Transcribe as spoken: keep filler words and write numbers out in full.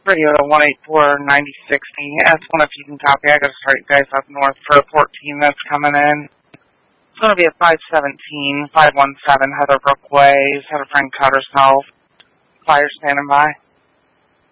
Radio to one eight four nine zero six zero. Ask one if you can copy. I got to start you guys up north for a fourteen that's coming in. It's going to be a five seventeen, five one seven Heather Brook Way. He's had a friend cut herself. Fire standing by.